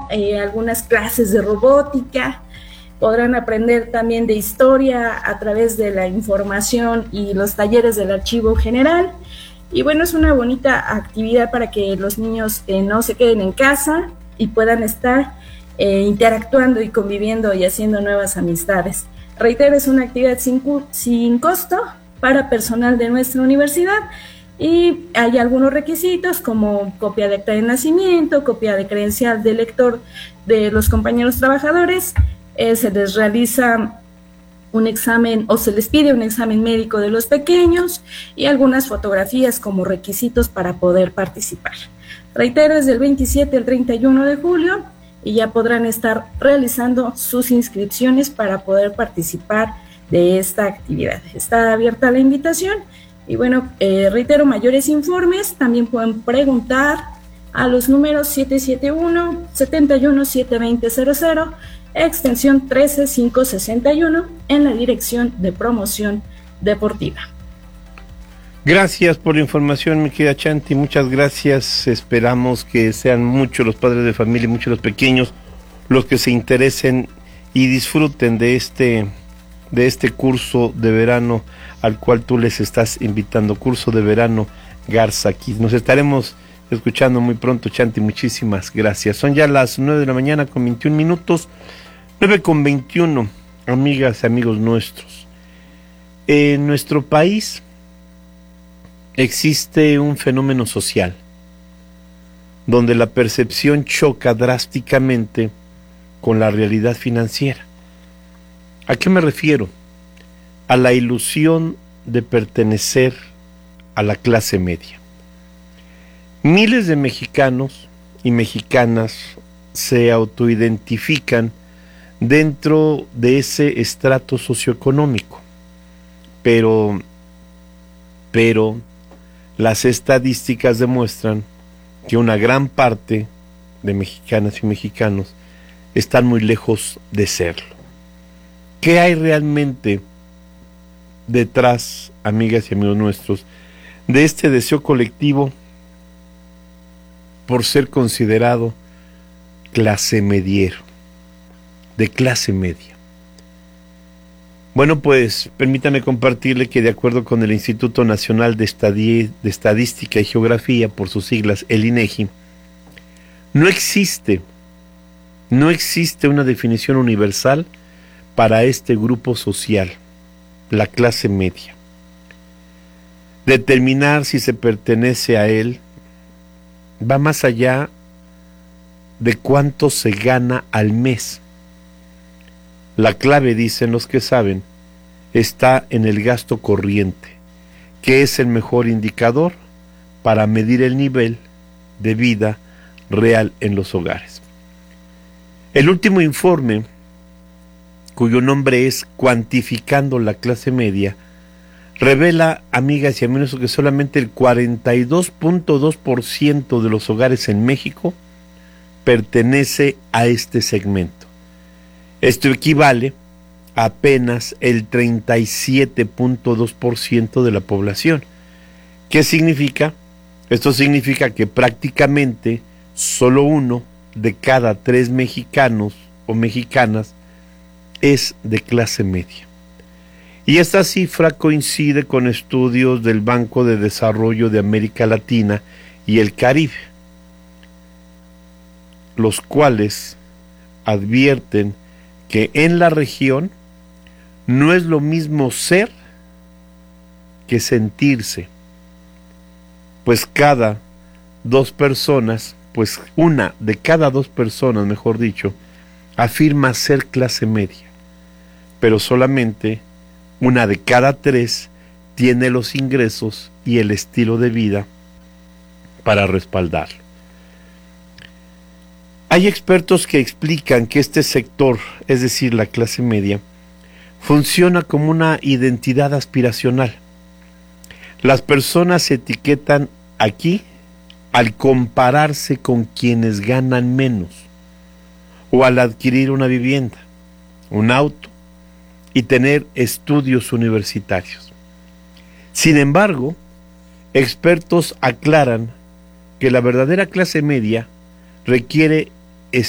algunas clases de robótica. Podrán aprender también de historia a través de la información y los talleres del archivo general. Y bueno, es una bonita actividad para que los niños no se queden en casa y puedan estar interactuando y conviviendo y haciendo nuevas amistades. Reitero, es una actividad sin costo para personal de nuestra universidad y hay algunos requisitos como copia de acta de nacimiento, copia de credencial de lector de los compañeros trabajadores. Se les realiza un examen o se les pide un examen médico de los pequeños y algunas fotografías como requisitos para poder participar. Reitero, es del 27 al 31 de julio y ya podrán estar realizando sus inscripciones para poder participar de esta actividad. Está abierta la invitación y bueno, reitero, mayores informes también pueden preguntar a los números 771-71-72000, extensión 13561 en la Dirección de Promoción Deportiva. Gracias por la información, mi querida Chanti, muchas gracias. Esperamos que sean muchos los padres de familia y muchos los pequeños los que se interesen y disfruten de este curso de verano al cual tú les estás invitando, curso de verano Garza Kids. Nos estaremos escuchando muy pronto, Chanti, muchísimas gracias. Son ya las 9 de la mañana con 21 minutos, 9:21, amigas y amigos nuestros. En nuestro país existe un fenómeno social donde la percepción choca drásticamente con la realidad financiera. ¿A qué me refiero? A la ilusión de pertenecer a la clase media. Miles de mexicanos y mexicanas se autoidentifican dentro de ese estrato socioeconómico, pero las estadísticas demuestran que una gran parte de mexicanas y mexicanos están muy lejos de serlo. ¿Qué hay realmente detrás, amigas y amigos nuestros, de este deseo colectivo por ser considerado clase mediero, de clase media? Bueno, pues permítame compartirle que de acuerdo con el Instituto Nacional de Estadística y Geografía, por sus siglas, el INEGI, no existe una definición universal para este grupo social, la clase media. Determinar si se pertenece a él va más allá de cuánto se gana al mes. La clave, dicen los que saben, está en el gasto corriente, que es el mejor indicador para medir el nivel de vida real en los hogares. El último informe, cuyo nombre es Cuantificando la clase media, revela, amigas y amigos, que solamente el 42.2% de los hogares en México pertenece a este segmento. Esto equivale a apenas el 37.2% de la población. ¿Qué significa? Esto significa que prácticamente solo 1 de cada 3 mexicanos o mexicanas es de clase media. Y esta cifra coincide con estudios del Banco de Desarrollo de América Latina y el Caribe, los cuales advierten que en la región no es lo mismo ser que sentirse, pues una de cada dos personas, mejor dicho, afirma ser clase media, pero solamente una de cada 3 tiene los ingresos y el estilo de vida para respaldarlo. Hay expertos que explican que este sector, es decir, la clase media, funciona como una identidad aspiracional. Las personas se etiquetan aquí al compararse con quienes ganan menos o al adquirir una vivienda, un auto y tener estudios universitarios. Sin embargo, expertos aclaran que la verdadera clase media requiere